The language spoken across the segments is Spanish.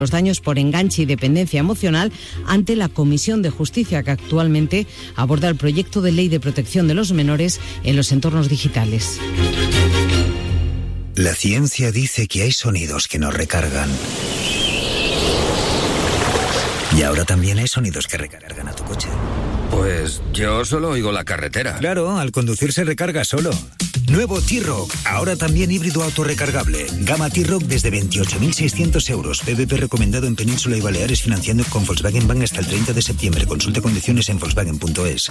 los daños por enganche y dependencia emocional ante la Comisión de Justicia, que actualmente aborda el proyecto de ley de protección de los menores en los entornos digitales. La ciencia dice que hay sonidos que nos recargan. Y ahora también hay sonidos que recargan a tu coche. Pues yo solo oigo la carretera. Claro, al conducir se recarga solo. Nuevo T-Roc, ahora también híbrido autorrecargable. Gama T-Roc desde 28.600 euros. PVP recomendado en Península y Baleares, financiando con Volkswagen Bank hasta el 30 de septiembre. Consulte condiciones en Volkswagen.es.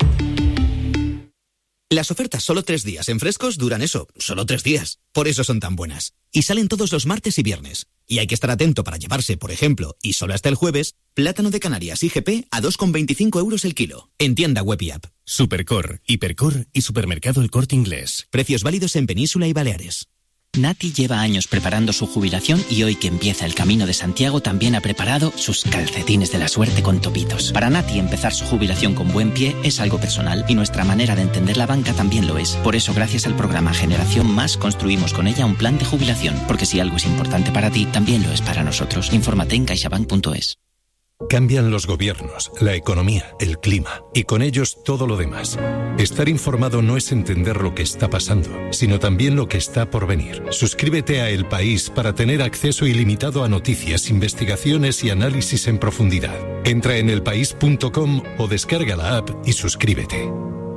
Las ofertas solo 3 días en Frescos duran eso, solo 3 días. Por eso son tan buenas. Y salen todos los martes y viernes. Y hay que estar atento para llevarse, por ejemplo, y solo hasta el jueves, plátano de Canarias IGP a 2,25 euros el kilo. En tienda web y app. Supercor, Hipercor y Supermercado El Corte Inglés. Precios válidos en Península y Baleares. Nati lleva años preparando su jubilación y hoy que empieza el Camino de Santiago también ha preparado sus calcetines de la suerte con topitos. Para Nati empezar su jubilación con buen pie es algo personal y nuestra manera de entender la banca también lo es. Por eso gracias al programa Generación Más construimos con ella un plan de jubilación, porque si algo es importante para ti, también lo es para nosotros. Infórmate en caixabank.es. Cambian los gobiernos, la economía, el clima y con ellos todo lo demás. Estar informado no es entender lo que está pasando, sino también lo que está por venir. Suscríbete a El País para tener acceso ilimitado a noticias, investigaciones y análisis en profundidad. Entra en elpaís.com o descarga la app y suscríbete.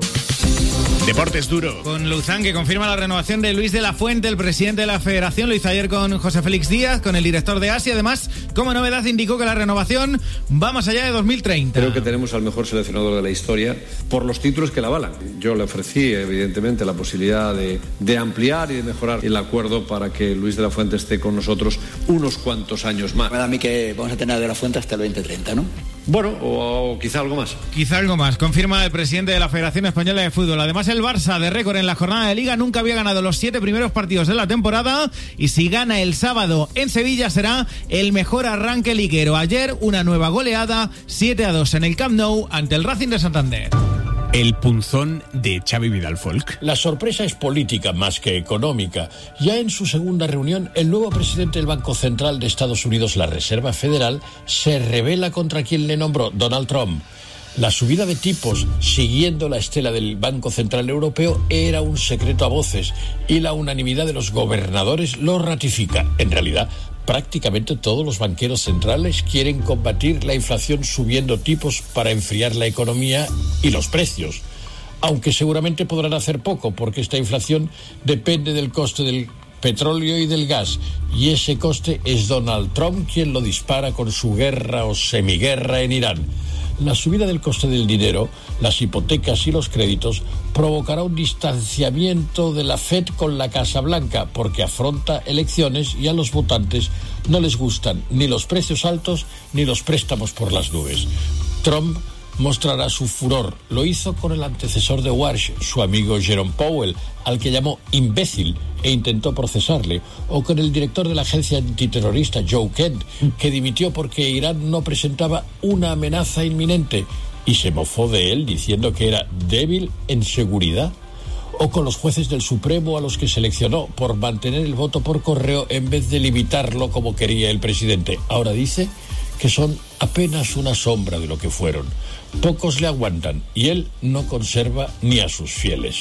Deportes duro. Con Luzán, que confirma la renovación de Luis de la Fuente, el presidente de la Federación. Lo hizo ayer con José Félix Díaz, con el director de Asia. Además, como novedad, indicó que la renovación va más allá de 2030. Creo que tenemos al mejor seleccionador de la historia por los títulos que la avalan. Yo le ofrecí, evidentemente, la posibilidad de ampliar y de mejorar el acuerdo para que Luis de la Fuente esté con nosotros unos cuantos años más. Me da a mí que vamos a tener de la Fuente hasta el 2030, ¿no? Bueno, o quizá algo más. Quizá algo más, confirma el presidente de la Federación Española de Fútbol. Además, el Barça, de récord en la jornada de Liga, nunca había ganado los 7 primeros partidos de la temporada y si gana el sábado en Sevilla será el mejor arranque liguero. Ayer una nueva goleada, 7-2 en el Camp Nou ante el Racing de Santander. El punzón de Xavi Vidal Folk. La sorpresa es política más que económica. Ya en su segunda reunión, el nuevo presidente del Banco Central de Estados Unidos, la Reserva Federal, se rebela contra quien le nombró, Donald Trump. La subida de tipos, siguiendo la estela del Banco Central Europeo, era un secreto a voces y la unanimidad de los gobernadores lo ratifica. En realidad, prácticamente todos los banqueros centrales quieren combatir la inflación subiendo tipos para enfriar la economía y los precios. Aunque seguramente podrán hacer poco, porque esta inflación depende del coste del petróleo y del gas, y ese coste es Donald Trump quien lo dispara con su guerra o semiguerra en Irán. La subida del coste del dinero, las hipotecas y los créditos provocará un distanciamiento de la Fed con la Casa Blanca, porque afronta elecciones y a los votantes no les gustan ni los precios altos ni los préstamos por las nubes. Trump mostrará su furor. Lo hizo con el antecesor de Walsh, su amigo Jerome Powell, al que llamó imbécil e intentó procesarle, o con el director de la agencia antiterrorista Joe Kent, que dimitió porque Irán no presentaba una amenaza inminente y se mofó de él diciendo que era débil en seguridad, o con los jueces del Supremo a los que seleccionó por mantener el voto por correo en vez de limitarlo como quería el presidente. Ahora dice que son apenas una sombra de lo que fueron. Pocos le aguantan y él no conserva ni a sus fieles.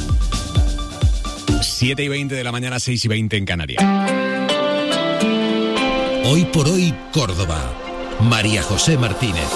7:20 de la mañana, 6:20 en Canarias. Hoy por hoy, Córdoba. María José Martínez.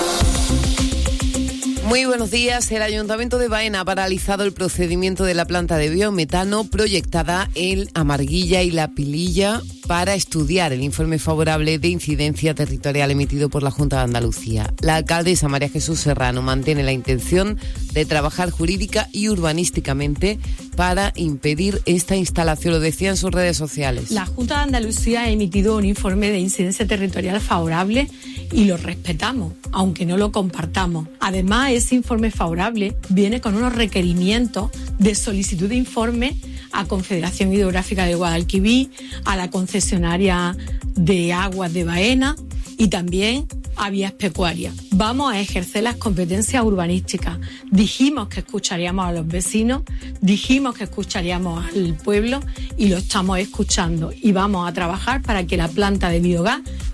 Muy buenos días. El Ayuntamiento de Baena ha paralizado el procedimiento de la planta de biometano proyectada en Amarguilla y La Pililla para estudiar el informe favorable de incidencia territorial emitido por la Junta de Andalucía. La alcaldesa María Jesús Serrano mantiene la intención de trabajar jurídica y urbanísticamente para impedir esta instalación, lo decía en sus redes sociales. La Junta de Andalucía ha emitido un informe de incidencia territorial favorable y lo respetamos, aunque no lo compartamos. Además, ese informe favorable viene con unos requerimientos de solicitud de informe a Confederación Hidrográfica de Guadalquivir, a la concesionaria de aguas de Baena y también a vías pecuarias. Vamos a ejercer las competencias urbanísticas. Dijimos que escucharíamos a los vecinos, dijimos que escucharíamos al pueblo y lo estamos escuchando. Y vamos a trabajar para que la planta de biogás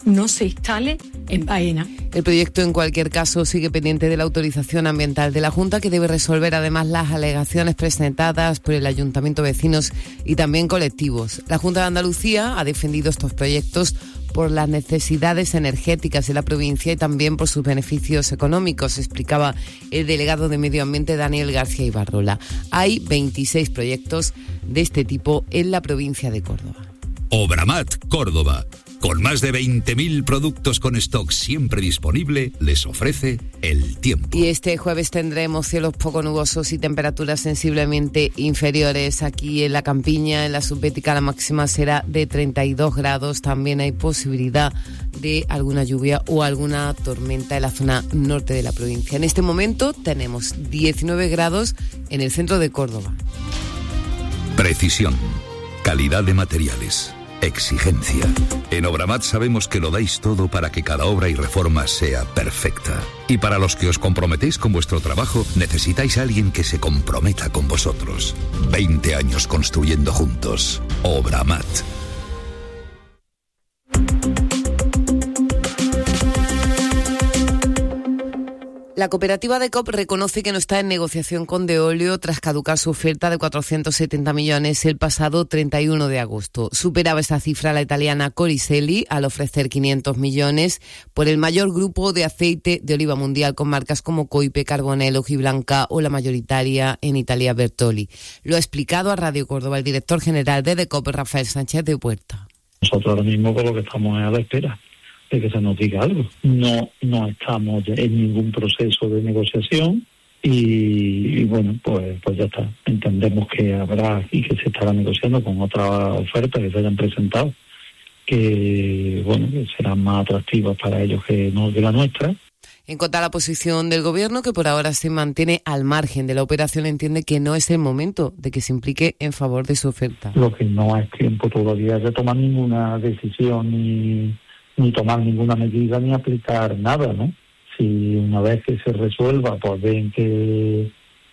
no se instale en Baena. El proyecto, en cualquier caso, sigue pendiente de la autorización ambiental de la Junta, que debe resolver además las alegaciones presentadas por el Ayuntamiento, vecinos y también colectivos. La Junta de Andalucía ha defendido estos proyectos por las necesidades energéticas de la provincia y también por sus beneficios económicos, explicaba el delegado de Medio Ambiente Daniel García Ibarrola. Hay 26 proyectos de este tipo en la provincia de Córdoba. Obramat Córdoba, con más de 20.000 productos con stock siempre disponible, les ofrece el tiempo. Y este jueves tendremos cielos poco nubosos y temperaturas sensiblemente inferiores. Aquí en la Campiña, en la Subbética, la máxima será de 32 grados. También hay posibilidad de alguna lluvia o alguna tormenta en la zona norte de la provincia. En este momento tenemos 19 grados en el centro de Córdoba. Precisión, calidad de materiales, exigencia. En Obramat sabemos que lo dais todo para que cada obra y reforma sea perfecta. Y para los que os comprometéis con vuestro trabajo, necesitáis a alguien que se comprometa con vosotros. 20 años construyendo juntos. Obramat. La cooperativa de COP reconoce que no está en negociación con Deolio tras caducar su oferta de 470 millones el pasado 31 de agosto. Superaba esa cifra la italiana Coricelli al ofrecer 500 millones por el mayor grupo de aceite de oliva mundial con marcas como Coipe, Carbonell, Ojiblanca o la mayoritaria en Italia Bertolli. Lo ha explicado a Radio Córdoba el director general de DECOP, Rafael Sánchez de Puerta. Nosotros ahora mismo por lo que estamos es a la espera de que se nos diga algo. No estamos en ningún proceso de negociación y bueno, pues ya está. Entendemos que habrá y que se estará negociando con otras ofertas que se hayan presentado que, bueno, que serán más atractivas para ellos que la nuestra. En cuanto a la posición del Gobierno, que por ahora se mantiene al margen de la operación, entiende que no es el momento de que se implique en favor de su oferta. Lo que no es tiempo todavía de tomar ninguna decisión ni tomar ninguna medida ni aplicar nada, ¿no? Si una vez que se resuelva, pues ven que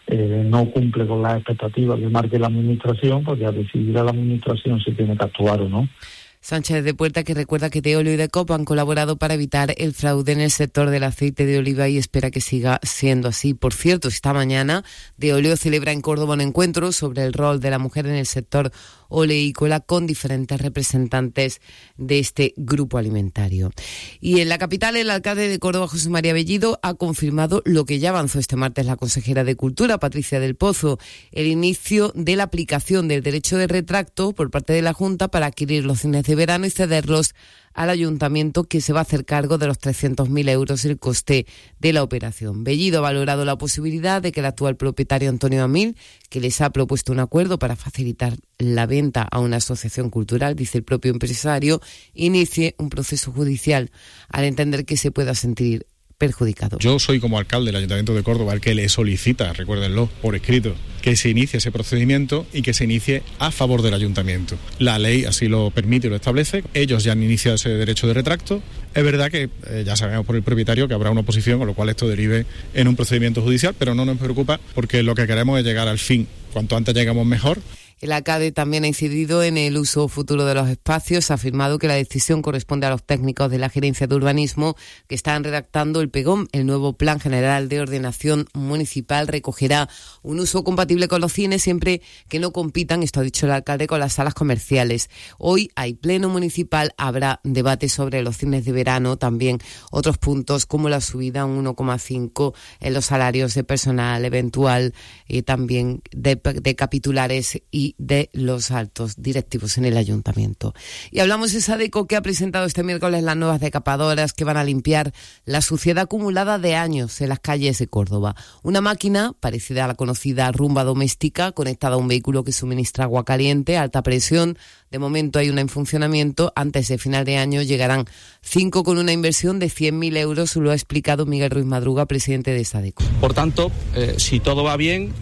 no cumple con las expectativas que marque la Administración, pues ya decidirá la Administración si tiene que actuar o no. Sánchez de Puerta, que recuerda que Deolio y DECOP han colaborado para evitar el fraude en el sector del aceite de oliva y espera que siga siendo así. Por cierto, esta mañana Deolio celebra en Córdoba un encuentro sobre el rol de la mujer en el sector oleícola con diferentes representantes de este grupo alimentario. Y en la capital, el alcalde de Córdoba, José María Bellido, ha confirmado lo que ya avanzó este martes la consejera de Cultura, Patricia del Pozo, el inicio de la aplicación del derecho de retracto por parte de la Junta para adquirir los cines de verano y cederlos al Ayuntamiento, que se va a hacer cargo de los 300.000 euros el coste de la operación. Bellido ha valorado la posibilidad de que el actual propietario Antonio Amil, que les ha propuesto un acuerdo para facilitar la venta a una asociación cultural, dice el propio empresario, inicie un proceso judicial al entender que se pueda sentir perjudicado. Yo soy, como alcalde del Ayuntamiento de Córdoba, el que le solicita, recuérdenlo, por escrito, que se inicie ese procedimiento y que se inicie a favor del Ayuntamiento. La ley así lo permite y lo establece. Ellos ya han iniciado ese derecho de retracto. Es verdad que ya sabemos por el propietario que habrá una oposición, con lo cual esto derive en un procedimiento judicial, pero no nos preocupa porque lo que queremos es llegar al fin. Cuanto antes lleguemos mejor. El alcalde también ha incidido en el uso futuro de los espacios. Ha afirmado que la decisión corresponde a los técnicos de la Gerencia de Urbanismo, que están redactando el PEGOM. El nuevo Plan General de Ordenación Municipal recogerá un uso compatible con los cines siempre que no compitan, esto ha dicho el alcalde, con las salas comerciales. Hoy hay pleno municipal, habrá debate sobre los cines de verano, también otros puntos como la subida a un 1,5 en los salarios de personal eventual, también de capitulares y de los altos directivos en el Ayuntamiento. Y hablamos de Sadeco, que ha presentado este miércoles las nuevas decapadoras que van a limpiar la suciedad acumulada de años en las calles de Córdoba. Una máquina parecida a la conocida rumba doméstica, conectada a un vehículo que suministra agua caliente a alta presión. De momento hay una en funcionamiento. Antes de final de año llegarán 5 con una inversión de 100.000 euros, lo ha explicado Miguel Ruiz Madruga, presidente de Sadeco. Por tanto, si todo va bien,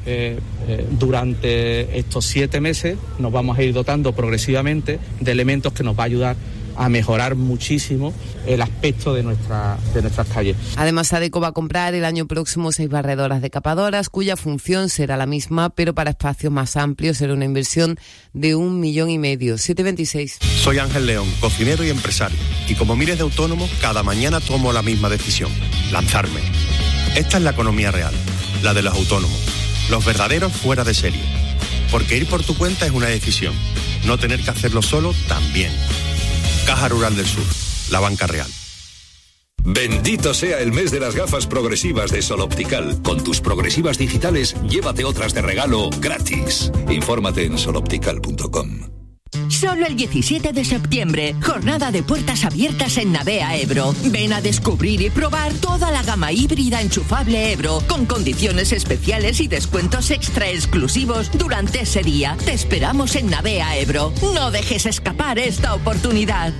durante estos 7 meses nos vamos a ir dotando progresivamente de elementos que nos va a ayudar a mejorar muchísimo el aspecto de nuestras calles. Además, Adecco va a comprar el año próximo 6 barredoras decapadoras, cuya función será la misma, pero para espacios más amplios. Será una inversión de 1,5 millones. 726. Soy Ángel León, cocinero y empresario. Y como miles de autónomos, cada mañana tomo la misma decisión: lanzarme. Esta es la economía real, la de los autónomos, los verdaderos fuera de serie. Porque ir por tu cuenta es una decisión. No tener que hacerlo solo también. Caja Rural del Sur, la banca real. Bendito sea el mes de las gafas progresivas de Sol Optical. Con tus progresivas digitales, llévate otras de regalo gratis. Infórmate en soloptical.com. Solo el 17 de septiembre, jornada de puertas abiertas en Navea Ebro. Ven a descubrir y probar toda la gama híbrida enchufable Ebro, con condiciones especiales y descuentos extra exclusivos durante ese día. Te esperamos en Navea Ebro. No dejes escapar esta oportunidad.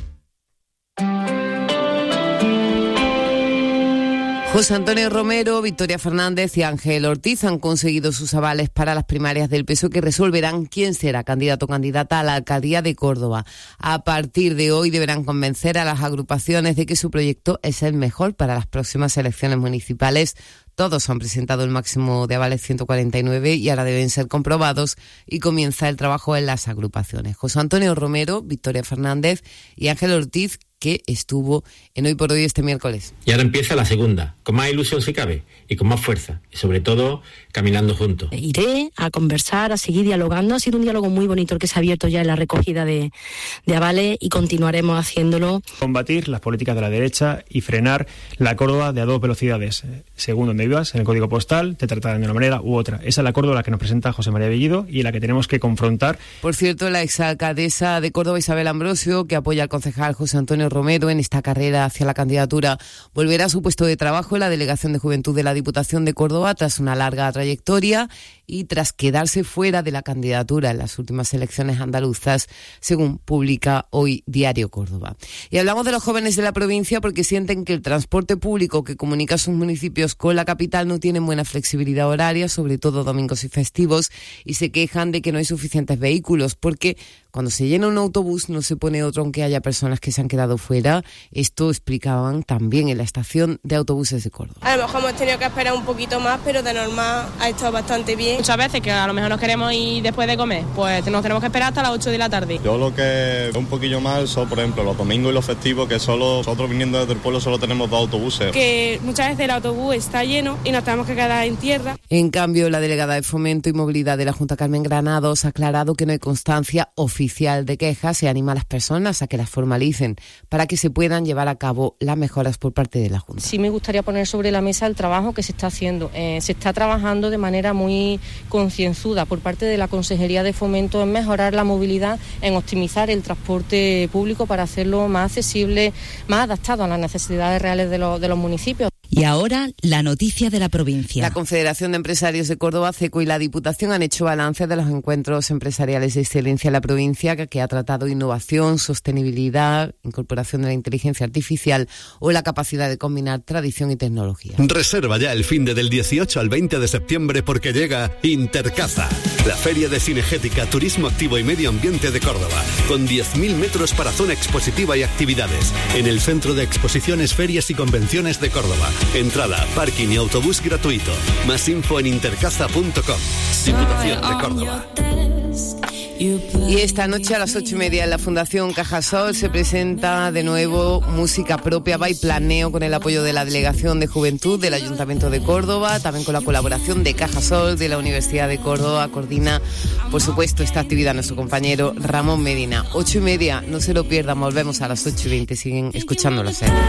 José Antonio Romero, Victoria Fernández y Ángel Ortiz han conseguido sus avales para las primarias del PSOE que resolverán quién será candidato o candidata a la alcaldía de Córdoba. A partir de hoy deberán convencer a las agrupaciones de que su proyecto es el mejor para las próximas elecciones municipales. Todos han presentado el máximo de avales, 149, y ahora deben ser comprobados y comienza el trabajo en las agrupaciones. José Antonio Romero, Victoria Fernández y Ángel Ortiz, que estuvo en Hoy por Hoy este miércoles. Y ahora empieza la segunda, con más ilusión si cabe, y con más fuerza, y sobre todo caminando juntos. Iré a conversar, a seguir dialogando. Ha sido un diálogo muy bonito el que se ha abierto ya en la recogida de avales y continuaremos haciéndolo. Combatir las políticas de la derecha y frenar la Córdoba de a 2 velocidades. Según donde vivas, en el código postal, te tratan de una manera u otra. Esa es la Córdoba la que nos presenta José María Bellido y la que tenemos que confrontar. Por cierto, la exalcaldesa de Córdoba, Isabel Ambrosio, que apoya al concejal José Antonio Romero en esta carrera hacia la candidatura, volverá a su puesto de trabajo en la Delegación de Juventud de la Diputación de Córdoba tras una larga trayectoria y tras quedarse fuera de la candidatura en las últimas elecciones andaluzas, según publica hoy Diario Córdoba. Y hablamos de los jóvenes de la provincia porque sienten que el transporte público que comunica a sus municipios con la capital no tiene buena flexibilidad horaria, sobre todo domingos y festivos, y se quejan de que no hay suficientes vehículos porque cuando se llena un autobús no se pone otro aunque haya personas que se han quedado fuera. Esto explicaban también en la estación de autobuses de Córdoba. A lo mejor hemos tenido que esperar un poquito más, pero de normal ha estado bastante bien. Muchas veces que a lo mejor nos queremos ir después de comer, pues nos tenemos que esperar hasta las 8 de la tarde. Yo lo que veo un poquillo mal son, por ejemplo, los domingos y los festivos, que solo nosotros viniendo desde el pueblo solo tenemos 2 autobuses. Que muchas veces el autobús está lleno y nos tenemos que quedar en tierra. En cambio, la delegada de Fomento y Movilidad de la Junta, Carmen Granados, ha aclarado que no hay constancia oficial de quejas y anima a las personas a que las formalicen para que se puedan llevar a cabo las mejoras por parte de la Junta. Sí me gustaría poner sobre la mesa el trabajo que se está haciendo. Se está trabajando de manera muy concienzuda por parte de la Consejería de Fomento en mejorar la movilidad, en optimizar el transporte público para hacerlo más accesible, más adaptado a las necesidades reales de los municipios. Y ahora, la noticia de la provincia. La Confederación de Empresarios de Córdoba, CECO, y la Diputación han hecho balance de los encuentros empresariales de excelencia en la provincia, que ha tratado innovación, sostenibilidad, incorporación de la inteligencia artificial o la capacidad de combinar tradición y tecnología. Reserva ya el finde del 18 al 20 de septiembre porque llega Intercaza, la feria de cinegética, turismo activo y medio ambiente de Córdoba, con 10.000 metros para zona expositiva y actividades, en el Centro de Exposiciones, Ferias y Convenciones de Córdoba. Entrada, parking y autobús gratuito. Más info en intercaza.com. Diputación de Córdoba. Y esta noche a las 8:30 en la Fundación Cajasol se presenta de nuevo música propia by Planeo, con el apoyo de la Delegación de Juventud del Ayuntamiento de Córdoba, también con la colaboración de Cajasol de la Universidad de Córdoba. Coordina, por supuesto, esta actividad nuestro compañero Ramón Medina. 8:30, no se lo pierdan, volvemos a las 8:20, siguen escuchando la serie.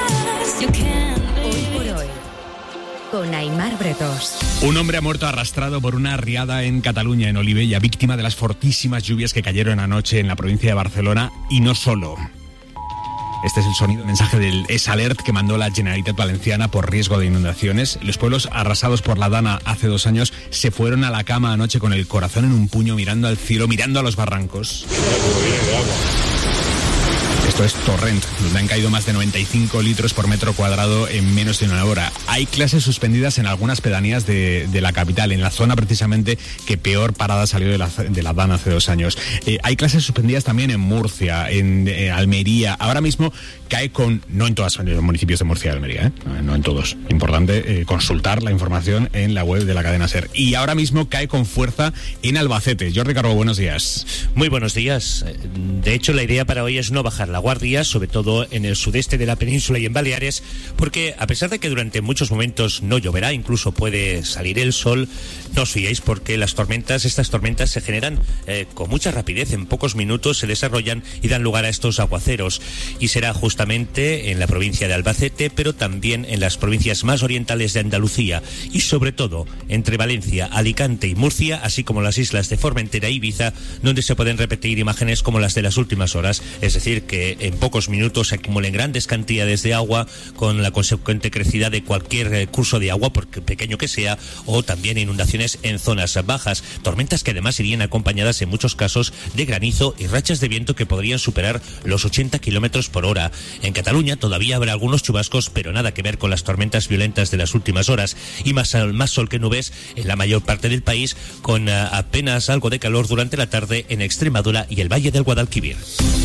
Con Aimar Bretos. Un hombre ha muerto arrastrado por una riada en Cataluña, en Olivella, víctima de las fortísimas lluvias que cayeron anoche en la provincia de Barcelona, y no solo. Este es el sonido, mensaje del S-Alert que mandó la Generalitat Valenciana por riesgo de inundaciones. Los pueblos arrasados por la Dana hace 2 años se fueron a la cama anoche con el corazón en un puño, mirando al cielo, mirando a los barrancos. Esto es Torrent, donde han caído más de 95 litros por metro cuadrado en menos de una hora. Hay clases suspendidas en algunas pedanías de la capital, en la zona precisamente que peor parada salió de la DAN hace 2 años. Hay clases suspendidas también en Murcia, en Almería. Ahora mismo cae no en todos los municipios de Murcia y Almería, no en todos. Importante consultar la información en la web de la cadena SER. Y ahora mismo cae con fuerza en Albacete. Jordi Carbo, buenos días. Muy buenos días. De hecho, la idea para hoy es no bajar la guardia, sobre todo en el sudeste de la península y en Baleares, porque a pesar de que durante muchos momentos no lloverá, incluso puede salir el sol, no os fiéis porque estas tormentas se generan con mucha rapidez, en pocos minutos se desarrollan y dan lugar a estos aguaceros. Y será justamente en la provincia de Albacete, pero también en las provincias más orientales de Andalucía y sobre todo entre Valencia, Alicante y Murcia, así como las islas de Formentera e Ibiza, donde se pueden repetir imágenes como las de las últimas horas, es decir, que en pocos minutos se acumulen grandes cantidades de agua con la consecuente crecida de cualquier curso de agua, por pequeño que sea, o también inundaciones en zonas bajas, tormentas que además irían acompañadas en muchos casos de granizo y rachas de viento que podrían superar los 80 kilómetros por hora. En Cataluña todavía habrá algunos chubascos, pero nada que ver con las tormentas violentas de las últimas horas, y más sol que nubes en la mayor parte del país, con apenas algo de calor durante la tarde en Extremadura y el Valle del Guadalquivir.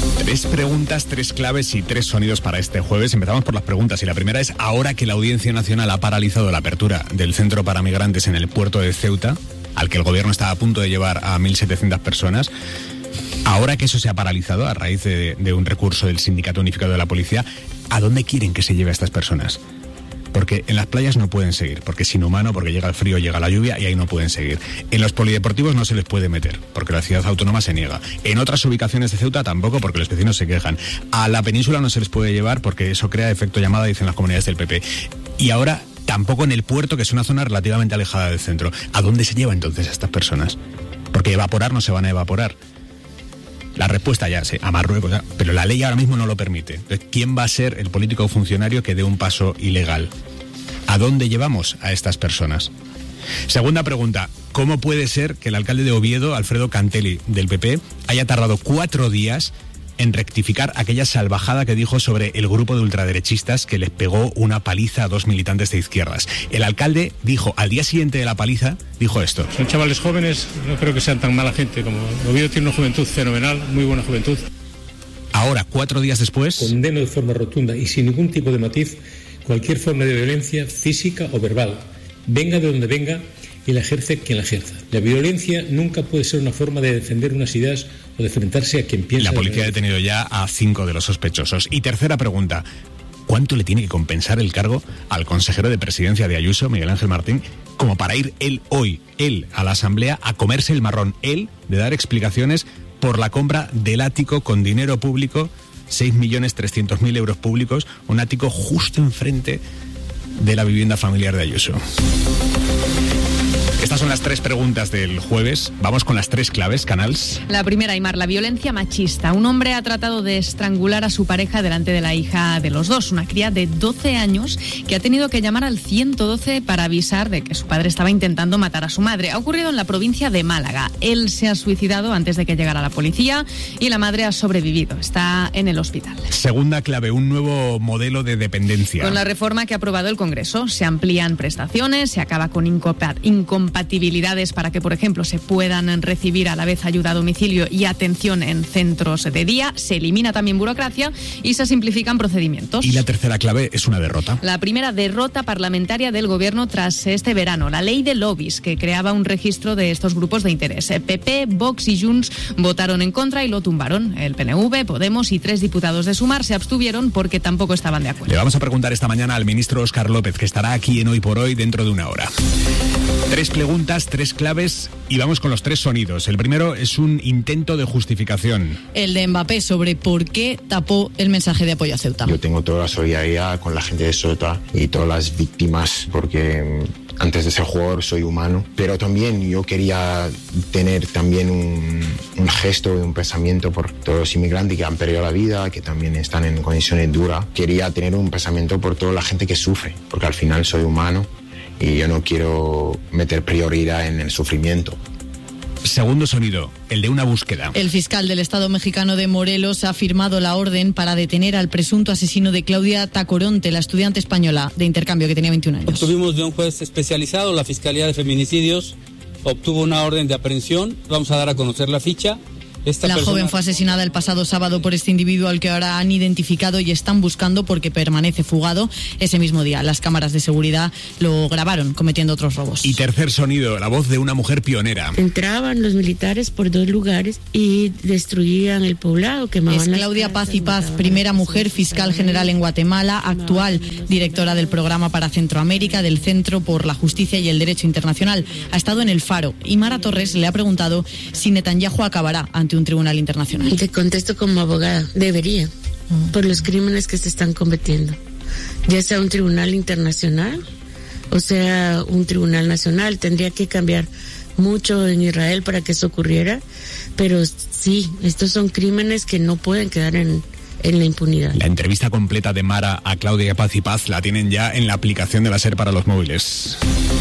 3 preguntas, 3 claves y 3 sonidos para este jueves. Empezamos por las preguntas y la primera es: ahora que la Audiencia Nacional ha paralizado la apertura del centro para migrantes en el puerto de Ceuta, al que el gobierno estaba a punto de llevar a 1.700 personas, ahora que eso se ha paralizado a raíz de un recurso del Sindicato Unificado de la Policía, ¿a dónde quieren que se lleve a estas personas? Porque en las playas no pueden seguir, porque es inhumano, porque llega el frío, llega la lluvia y ahí no pueden seguir. En los polideportivos no se les puede meter, porque la ciudad autónoma se niega. En otras ubicaciones de Ceuta tampoco, porque los vecinos se quejan. A la península no se les puede llevar porque eso crea efecto llamada, dicen las comunidades del PP. Y ahora tampoco en el puerto, que es una zona relativamente alejada del centro. ¿A dónde se lleva entonces a estas personas? Porque evaporar no se van a evaporar. La respuesta ya sé, a Marruecos, pero la ley ahora mismo no lo permite. Entonces, ¿quién va a ser el político o funcionario que dé un paso ilegal? ¿A dónde llevamos a estas personas? Segunda pregunta: ¿cómo puede ser que el alcalde de Oviedo, Alfredo Cantelli, del PP, haya tardado 4 días en rectificar aquella salvajada que dijo sobre el grupo de ultraderechistas que les pegó una paliza a 2 militantes de izquierdas? El alcalde dijo, al día siguiente de la paliza, dijo esto: son chavales jóvenes, no creo que sean tan mala gente. Como Oviedo tiene una juventud fenomenal, muy buena juventud. Ahora, 4 días después, condeno de forma rotunda y sin ningún tipo de matiz cualquier forma de violencia física o verbal, venga de donde venga y la ejerce quien la ejerza. La violencia nunca puede ser una forma de defender unas ideas o de enfrentarse a quien piensa. La policía ha detenido ya a 5 de los sospechosos. Y tercera pregunta: ¿cuánto le tiene que compensar el cargo al consejero de presidencia de Ayuso, Miguel Ángel Martín, como para ir él a la Asamblea a comerse el marrón, de dar explicaciones por la compra del ático con dinero público, 6.300.000 euros públicos, un ático justo enfrente de la vivienda familiar de Ayuso? Estas son las 3 preguntas del jueves. Vamos con las 3 claves, Canals. La primera, Aimar, la violencia machista. Un hombre ha tratado de estrangular a su pareja delante de la hija de los dos, una cría de 12 años que ha tenido que llamar al 112 para avisar de que su padre estaba intentando matar a su madre. Ha ocurrido en la provincia de Málaga. Él se ha suicidado antes de que llegara la policía y la madre ha sobrevivido. Está en el hospital. Segunda clave, un nuevo modelo de dependencia. Con la reforma que ha aprobado el Congreso, se amplían prestaciones, se acaba con incompatibilidades para que, por ejemplo, se puedan recibir a la vez ayuda a domicilio y atención en centros de día. Se elimina también burocracia y se simplifican procedimientos. Y la tercera clave es una derrota. La primera derrota parlamentaria del gobierno tras este verano, la ley de lobbies, que creaba un registro de estos grupos de interés. PP, Vox y Junts votaron en contra y lo tumbaron. El PNV, Podemos y 3 diputados de Sumar se abstuvieron porque tampoco estaban de acuerdo. Le vamos a preguntar esta mañana al ministro Óscar López, que estará aquí en Hoy por Hoy dentro de una hora. 3 preguntas, 3 claves y vamos con los 3 sonidos. El primero es un intento de justificación. El de Mbappé sobre por qué tapó el mensaje de apoyo a Ceuta. Yo tengo toda la solidaridad con la gente de Ceuta y todas las víctimas, porque antes de ser jugador soy humano, pero también yo quería tener también un gesto y un pensamiento por todos los inmigrantes que han perdido la vida, que también están en condiciones duras. Quería tener un pensamiento por toda la gente que sufre, porque al final soy humano y yo no quiero meter prioridad en el sufrimiento. Segundo sonido, el de una búsqueda. El fiscal del Estado mexicano de Morelos ha firmado la orden para detener al presunto asesino de Claudia Tacoronte, la estudiante española de intercambio que tenía 21 años. Obtuvimos de un juez especializado, la Fiscalía de Feminicidios obtuvo una orden de aprehensión. Vamos a dar a conocer la ficha. La joven fue asesinada el pasado sábado por este individuo al que ahora han identificado y están buscando porque permanece fugado. Ese mismo día las cámaras de seguridad lo grabaron cometiendo otros robos. Y tercer sonido, la voz de una mujer pionera. Entraban los militares por 2 lugares y destruían el poblado, quemaban Es Claudia Paz y Paz, primera mujer fiscal general en Guatemala, actual directora del programa para Centroamérica del Centro por la Justicia y el Derecho Internacional. Ha estado en El Faro y Mara Torres le ha preguntado si Netanyahu acabará ante un tribunal internacional. Te contesto como abogada, debería, por los crímenes que se están cometiendo, ya sea un tribunal internacional o sea un tribunal nacional. Tendría que cambiar mucho en Israel para que eso ocurriera, pero sí, estos son crímenes que no pueden quedar en la impunidad. La entrevista completa de Mara a Claudia Paz y Paz la tienen ya en la aplicación de la SER para los móviles.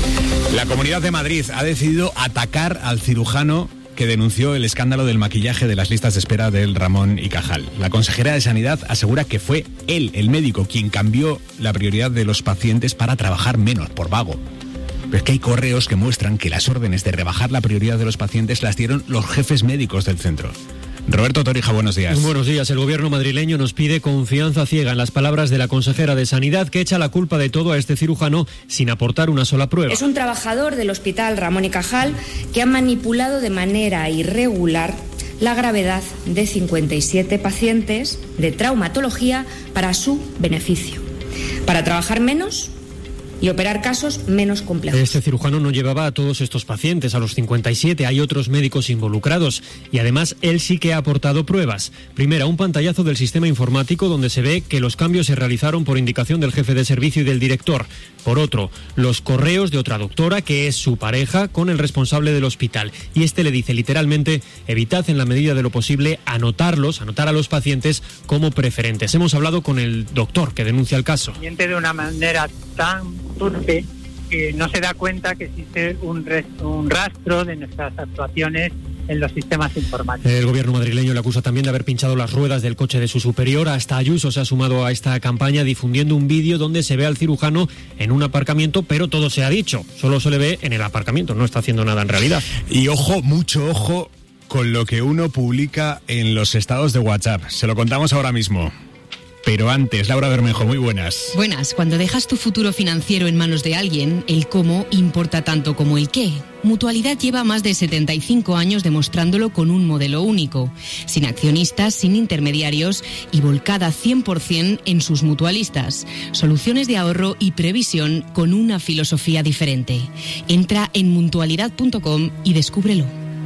La Comunidad de Madrid ha decidido atacar al cirujano que denunció el escándalo del maquillaje de las listas de espera del Ramón y Cajal. La consejera de Sanidad asegura que fue él, el médico, quien cambió la prioridad de los pacientes para trabajar menos, por vago. Pero es que hay correos que muestran que las órdenes de rebajar la prioridad de los pacientes las dieron los jefes médicos del centro. Roberto Torija, buenos días. Buenos días. El gobierno madrileño nos pide confianza ciega en las palabras de la consejera de Sanidad, que echa la culpa de todo a este cirujano sin aportar una sola prueba. Es un trabajador del Hospital Ramón y Cajal que ha manipulado de manera irregular la gravedad de 57 pacientes de traumatología para su beneficio, para trabajar menos y operar casos menos complejos. Este cirujano no llevaba a todos estos pacientes, a los 57. Hay otros médicos involucrados y además él sí que ha aportado pruebas. Primera, un pantallazo del sistema informático donde se ve que los cambios se realizaron por indicación del jefe de servicio y del director. Por otro, los correos de otra doctora que es su pareja con el responsable del hospital. Y este le dice literalmente: evitad en la medida de lo posible anotar a los pacientes como preferentes. Hemos hablado con el doctor que denuncia el caso. De una manera tan torpe que no se da cuenta que existe un rastro de nuestras actuaciones en los sistemas informáticos. El gobierno madrileño le acusa también de haber pinchado las ruedas del coche de su superior. Hasta Ayuso se ha sumado a esta campaña difundiendo un vídeo donde se ve al cirujano en un aparcamiento, pero todo se ha dicho, solo se le ve en el aparcamiento, no está haciendo nada en realidad. Y ojo, mucho ojo con lo que uno publica en los estados de WhatsApp. Se lo contamos ahora mismo. Pero antes, Laura Bermejo, muy buenas. Buenas. Cuando dejas tu futuro financiero en manos de alguien, el cómo importa tanto como el qué. Mutualidad lleva más de 75 años demostrándolo con un modelo único, sin accionistas, sin intermediarios y volcada 100% en sus mutualistas. Soluciones de ahorro y previsión con una filosofía diferente. Entra en mutualidad.com y descúbrelo.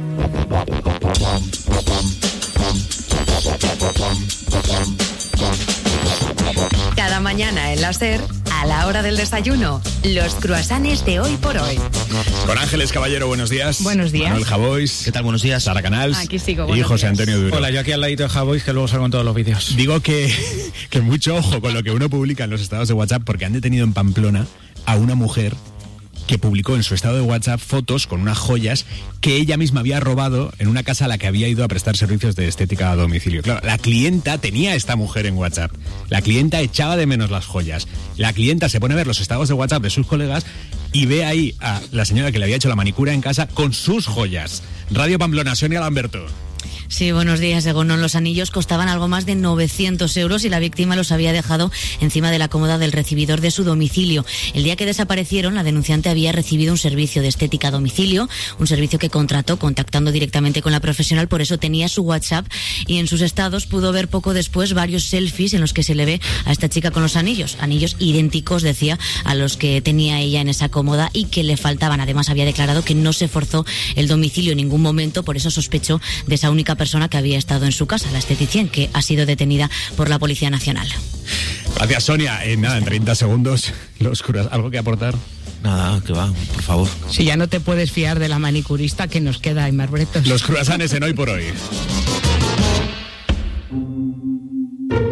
Cada mañana en la SER, a la hora del desayuno, los croissants de hoy por hoy. Con Ángeles Caballero, buenos días. Buenos días. Manuel Javois. ¿Qué tal? Buenos días. Sara Canals. Aquí sigo. Y José Antonio Duro. Hola, yo aquí al ladito de Javois, que luego salgo en todos los vídeos. Digo que mucho ojo con lo que uno publica en los estados de WhatsApp, porque han detenido en Pamplona a una mujer que publicó en su estado de WhatsApp fotos con unas joyas que ella misma había robado en una casa a la que había ido a prestar servicios de estética a domicilio. Claro, la clienta tenía a esta mujer en WhatsApp. La clienta echaba de menos las joyas. La clienta se pone a ver los estados de WhatsApp de sus colegas y ve ahí a la señora que le había hecho la manicura en casa con sus joyas. Radio Pamplona, Sonia Lamberto. Sí, buenos días. Según los anillos costaban algo más de 900 euros y la víctima los había dejado encima de la cómoda del recibidor de su domicilio. El día que desaparecieron, la denunciante había recibido un servicio de estética a domicilio, un servicio que contrató contactando directamente con la profesional, por eso tenía su WhatsApp y en sus estados pudo ver poco después varios selfies en los que se le ve a esta chica con los anillos idénticos, decía, a los que tenía ella en esa cómoda y que le faltaban. Además, había declarado que no se forzó el domicilio en ningún momento, por eso sospechó de esa única persona que había estado en su casa, la esteticien, que ha sido detenida por la Policía Nacional. Gracias, Sonia. En 30 segundos, los curas, ¿algo que aportar? Nada, que va, por favor. Si ya no te puedes fiar de la manicurista que nos queda en Marbretos. Los croissants en Hoy por Hoy.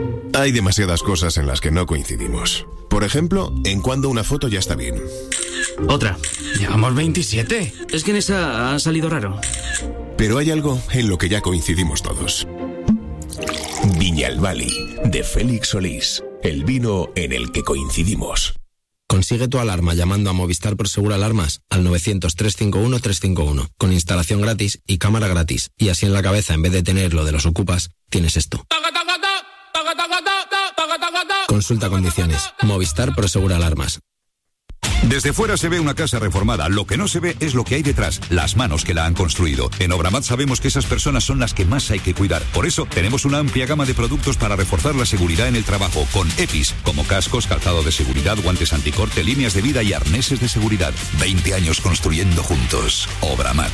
Hay demasiadas cosas en las que no coincidimos. Por ejemplo, en cuándo una foto ya está bien. Otra. Llevamos 27. Es que en esa ha salido raro. Pero hay algo en lo que ya coincidimos todos. Viñalbali, de Félix Solís. El vino en el que coincidimos. Consigue tu alarma llamando a Movistar Prosegur Alarmas al 900-351-351, con instalación gratis y cámara gratis. Y así en la cabeza, en vez de tener lo de los ocupas, tienes esto. Consulta condiciones. Movistar Prosegur Alarmas. Desde fuera se ve una casa reformada, lo que no se ve es lo que hay detrás, las manos que la han construido. En Obramat sabemos que esas personas son las que más hay que cuidar. Por eso tenemos una amplia gama de productos para reforzar la seguridad en el trabajo, con EPIs, como cascos, calzado de seguridad, guantes anticorte, líneas de vida y arneses de seguridad. 20 años construyendo juntos. Obramat.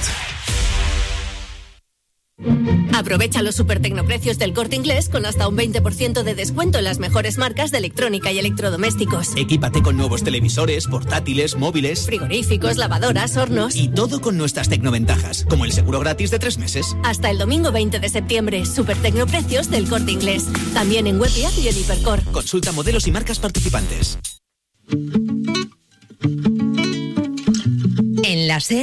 Aprovecha los supertecnoprecios del Corte Inglés con hasta un 20% de descuento en las mejores marcas de electrónica y electrodomésticos. Equípate con nuevos televisores, portátiles, móviles, frigoríficos, lavadoras, hornos. Y todo con nuestras tecnoventajas, como el seguro gratis de 3 meses. Hasta el domingo 20 de septiembre, supertecnoprecios del Corte Inglés. También en web y app y en Hipercor. Consulta modelos y marcas participantes. En la SER,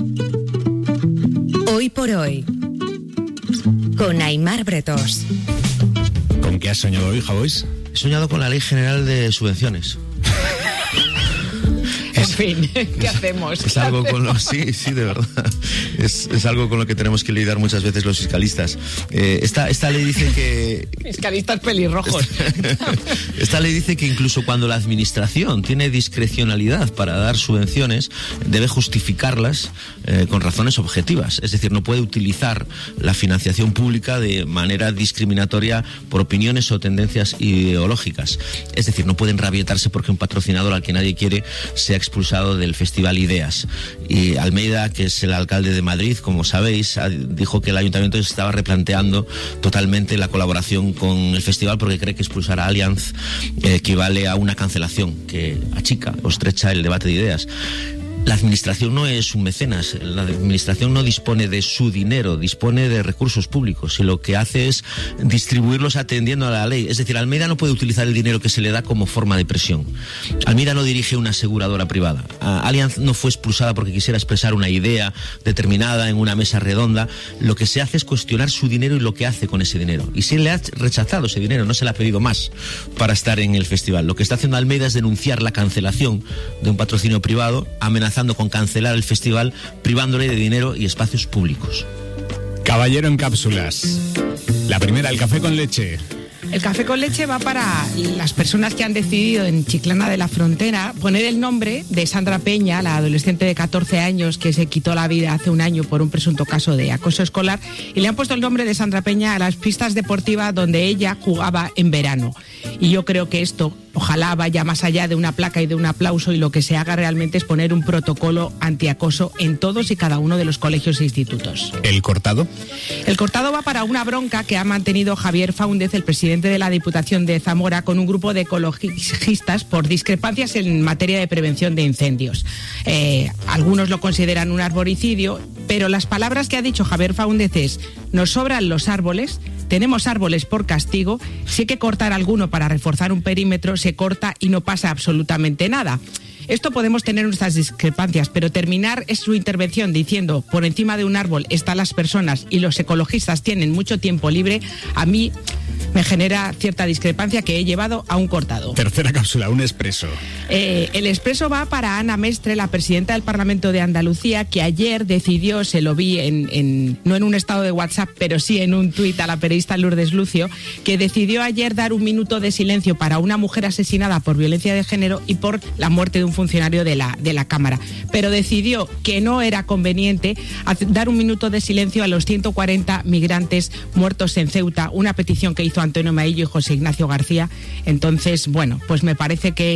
hoy por hoy, con Aimar Bretos. ¿Con qué has soñado hoy, Javois? He soñado con la Ley General de Subvenciones. En fin, ¿qué hacemos? Es algo con lo... Sí, de verdad. Es algo con lo que tenemos que lidiar muchas veces los fiscalistas. Esta ley dice que... Fiscalistas pelirrojos. Esta ley dice que incluso cuando la administración tiene discrecionalidad para dar subvenciones, debe justificarlas con razones objetivas. Es decir, no puede utilizar la financiación pública de manera discriminatoria por opiniones o tendencias ideológicas. Es decir, no pueden rabietarse porque un patrocinador al que nadie quiere sea expulsado del Festival Ideas. Y Almeida, que es el alcalde de Madrid, como sabéis, dijo que el ayuntamiento estaba replanteando totalmente la colaboración con el festival porque cree que expulsar a Allianz equivale a una cancelación que achica o estrecha el debate de ideas. La administración no es un mecenas, la administración no dispone de su dinero, dispone de recursos públicos y lo que hace es distribuirlos atendiendo a la ley. Es decir, Almeida no puede utilizar el dinero que se le da como forma de presión. Almeida no dirige una aseguradora privada. Allianz no fue expulsada porque quisiera expresar una idea determinada en una mesa redonda. Lo que se hace es cuestionar su dinero y lo que hace con ese dinero. Y si le ha rechazado ese dinero, no se le ha pedido más para estar en el festival. Lo que está haciendo Almeida es denunciar la cancelación de un patrocinio privado, amenazando con cancelar el festival, privándole de dinero y espacios públicos. Caballero en cápsulas. La primera, el café con leche. El café con leche va para las personas que han decidido en Chiclana de la Frontera poner el nombre de Sandra Peña, la adolescente de 14 años que se quitó la vida hace un año por un presunto caso de acoso escolar, y le han puesto el nombre de Sandra Peña a las pistas deportivas donde ella jugaba en verano. Y yo creo que esto ojalá vaya más allá de una placa y de un aplauso, y lo que se haga realmente es poner un protocolo antiacoso en todos y cada uno de los colegios e institutos. ¿El cortado? El cortado va para una bronca que ha mantenido Javier Faúndez, el presidente de la Diputación de Zamora, con un grupo de ecologistas por discrepancias en materia de prevención de incendios. Algunos lo consideran un arboricidio, pero las palabras que ha dicho Javier Faúndez es: nos sobran los árboles, tenemos árboles por castigo, si hay que cortar alguno para reforzar un perímetro, se corta y no pasa absolutamente nada. Esto podemos tener nuestras discrepancias, pero terminar es su intervención diciendo por encima de un árbol están las personas y los ecologistas tienen mucho tiempo libre, a mí me genera cierta discrepancia que he llevado a un cortado. Tercera cápsula, un expreso. El expreso va para Ana Mestre, la presidenta del Parlamento de Andalucía, que ayer decidió, se lo vi no en un estado de WhatsApp, pero sí en un tuit a la periodista Lourdes Lucio, que decidió ayer dar un minuto de silencio para una mujer asesinada por violencia de género y por la muerte de un funcionario de la Cámara. Pero decidió que no era conveniente dar un minuto de silencio a los 140 migrantes muertos en Ceuta, una petición que hizo Antonio Maillo y José Ignacio García. Entonces, bueno, pues me parece que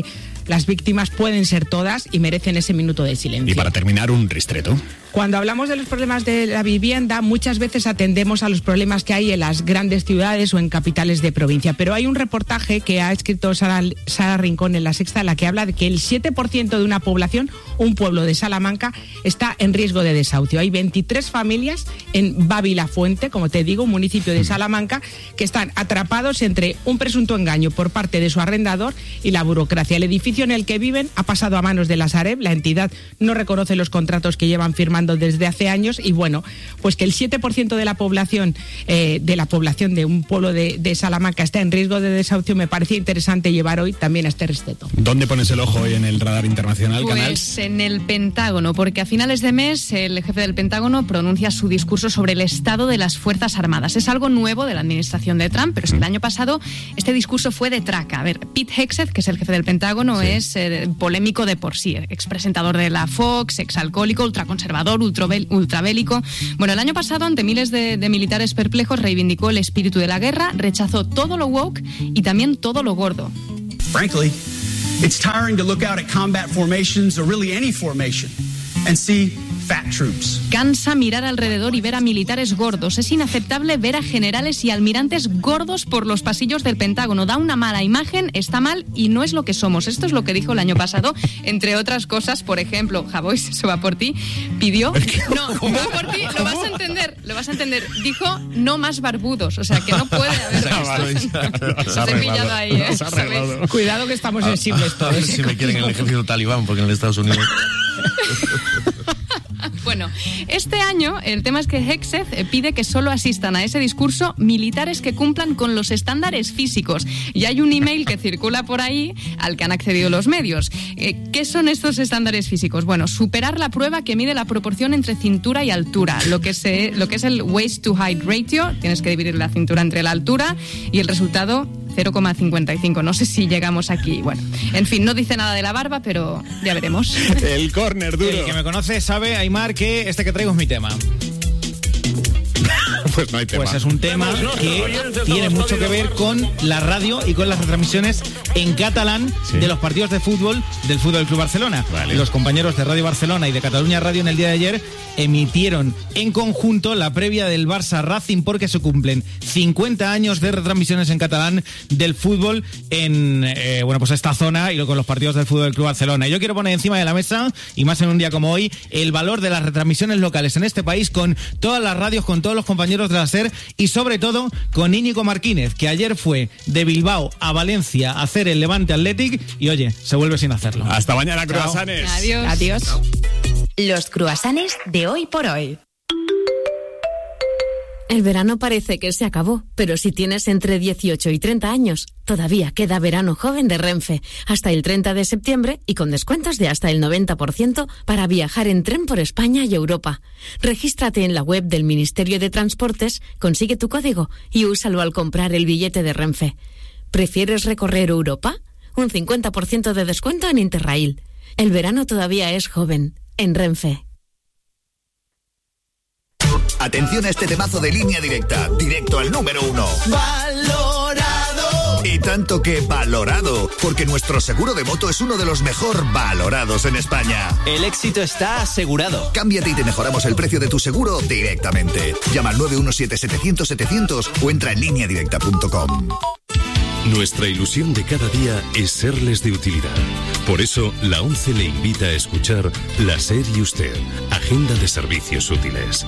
las víctimas pueden ser todas y merecen ese minuto de silencio. Y para terminar, un ristreto. Cuando hablamos de los problemas de la vivienda, muchas veces atendemos a los problemas que hay en las grandes ciudades o en capitales de provincia. Pero hay un reportaje que ha escrito Sara Rincón en La Sexta, en la que habla de que el 7% de una población, un pueblo de Salamanca, está en riesgo de desahucio. Hay 23 familias en Babilafuente, como te digo, un municipio de Salamanca, que están atrapados entre un presunto engaño por parte de su arrendador y la burocracia. El edificio en el que viven ha pasado a manos de la Sareb, la entidad no reconoce los contratos que llevan firmando desde hace años y bueno, pues que el 7% de la población de un pueblo de Salamanca está en riesgo de desahucio, me parecía interesante llevar hoy también a este ristreto. ¿Dónde pones el ojo hoy en el radar internacional, pues Canals? En el Pentágono, porque a finales de mes el jefe del Pentágono pronuncia su discurso sobre el estado de las Fuerzas Armadas. Es algo nuevo de la administración de Trump, pero es que el año pasado este discurso fue de traca. A ver, Pete Hegseth, que es el jefe del Pentágono, es polémico de por sí, expresentador de la Fox, exalcohólico, ultraconservador, ultrabélico. Bueno, el año pasado, ante miles de militares perplejos, reivindicó el espíritu de la guerra, rechazó todo lo woke y también todo lo gordo. Frankly, it's tiring to look out at combat formations or really any formation and see fat troops. Cansa mirar alrededor y ver a militares gordos. Es inaceptable ver a generales y almirantes gordos por los pasillos del Pentágono. Da una mala imagen, está mal y no es lo que somos. Esto es lo que dijo el año pasado. Entre otras cosas, por ejemplo, Javois, eso va por ti, pidió... No, va por ti, lo vas a entender. Dijo no más barbudos. O sea, que no puede haber... Se ha pillado ahí, ¿eh? Cuidado que estamos sensibles todos. A ver si me quieren en el ejército talibán, porque en Estados Unidos... Bueno, este año el tema es que Hegseth pide que solo asistan a ese discurso militares que cumplan con los estándares físicos. Y hay un email que circula por ahí al que han accedido los medios. ¿Qué son estos estándares físicos? Bueno, superar la prueba que mide la proporción entre cintura y altura, lo que es el waist to height ratio. Tienes que dividir la cintura entre la altura y el resultado 0,55. No sé si llegamos aquí. Bueno, en fin, no dice nada de la barba, pero ya veremos. El córner duro. El que me conoce sabe, Aymar, que este que traigo es mi tema. Pues no hay tema. Pues es un tema que tiene mucho que ver con la radio y con las retransmisiones en catalán de los partidos de fútbol del Fútbol Club Barcelona. Vale. Los compañeros de Radio Barcelona y de Catalunya Radio en el día de ayer emitieron en conjunto la previa del Barça Racing porque se cumplen 50 años de retransmisiones en catalán del fútbol en pues esta zona y con los partidos del Fútbol Club Barcelona. Y yo quiero poner encima de la mesa, y más en un día como hoy, el valor de las retransmisiones locales en este país con todas las radios, con todos los compañeros de la SER y sobre todo con Íñigo Martínez, que ayer fue de Bilbao a Valencia a hacer el Levante Athletic y oye, se vuelve sin hacerlo. Hasta mañana, cruasanes. Adiós. Adiós. Los cruasanes de hoy por hoy. El verano parece que se acabó, pero si tienes entre 18 y 30 años, todavía queda verano joven de Renfe, hasta el 30 de septiembre y con descuentos de hasta el 90% para viajar en tren por España y Europa. Regístrate en la web del Ministerio de Transportes, consigue tu código y úsalo al comprar el billete de Renfe. ¿Prefieres recorrer Europa? Un 50% de descuento en Interrail. El verano todavía es joven, en Renfe. Atención a este temazo de Línea Directa, directo al número 1. ¡Valorado! Y tanto que valorado, porque nuestro seguro de moto es uno de los mejor valorados en España. El éxito está asegurado. Cámbiate y te mejoramos el precio de tu seguro directamente. Llama al 917-700-700 o entra en lineadirecta.com. Nuestra ilusión de cada día es serles de utilidad. Por eso, la ONCE le invita a escuchar La SER y Usted, Agenda de Servicios Útiles.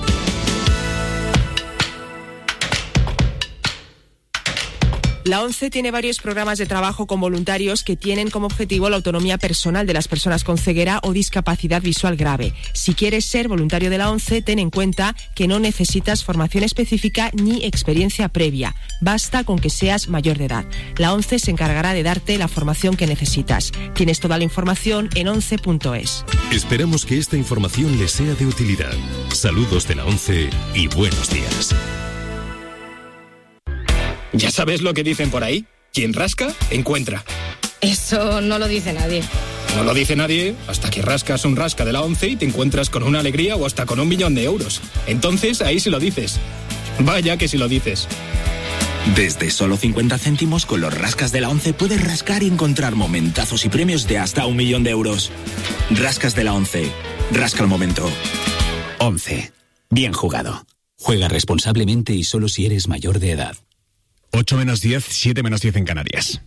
La ONCE tiene varios programas de trabajo con voluntarios que tienen como objetivo la autonomía personal de las personas con ceguera o discapacidad visual grave. Si quieres ser voluntario de la ONCE, ten en cuenta que no necesitas formación específica ni experiencia previa. Basta con que seas mayor de edad. La ONCE se encargará de darte la formación que necesitas. Tienes toda la información en once.es. Esperamos que esta información les sea de utilidad. Saludos de la ONCE y buenos días. ¿Ya sabes lo que dicen por ahí? Quien rasca, encuentra. Eso no lo dice nadie. No lo dice nadie hasta que rascas un rasca de la ONCE y te encuentras con una alegría o hasta con 1 millón de euros. Entonces ahí sí lo dices. Vaya que sí lo dices. Desde solo 50 céntimos, con los rascas de la 11 puedes rascar y encontrar momentazos y premios de hasta 1 millón de euros. Rascas de la 11. Rasca el momento. 11. Bien jugado. Juega responsablemente y solo si eres mayor de edad. 8 menos 10, 7 menos 10 en Canarias.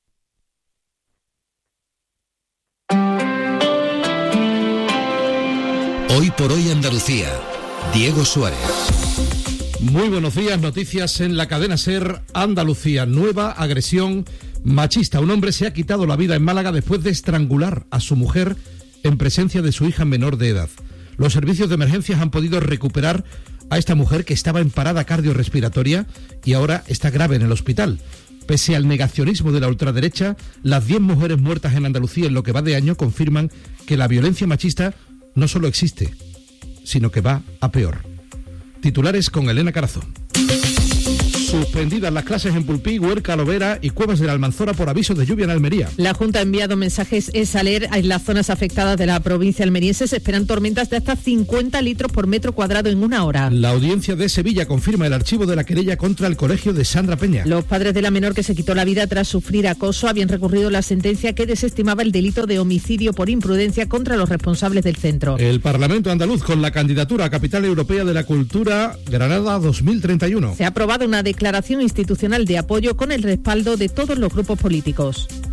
Hoy por hoy Andalucía. Diego Suárez. Muy buenos días, noticias en la cadena SER Andalucía. Nueva agresión machista. Un hombre se ha quitado la vida en Málaga después de estrangular a su mujer en presencia de su hija menor de edad. Los servicios de emergencias han podido recuperar a esta mujer que estaba en parada cardiorrespiratoria y ahora está grave en el hospital. Pese al negacionismo de la ultraderecha, las 10 mujeres muertas en Andalucía en lo que va de año confirman que la violencia machista no solo existe, sino que va a peor. Titulares con Elena Carazo. Suspendidas las clases en Pulpí, Huerca, Lovera y Cuevas de la Almanzora por aviso de lluvia en Almería. La Junta ha enviado mensajes ESALER en las zonas afectadas de la provincia almeriense. Se esperan tormentas de hasta 50 litros por metro cuadrado en una hora. La audiencia de Sevilla confirma el archivo de la querella contra el colegio de Sandra Peña. Los padres de la menor que se quitó la vida tras sufrir acoso habían recurrido la sentencia que desestimaba el delito de homicidio por imprudencia contra los responsables del centro. El Parlamento andaluz con la candidatura a Capital Europea de la Cultura Granada 2031. Se ha aprobado una declaración institucional de apoyo con el respaldo de todos los grupos políticos.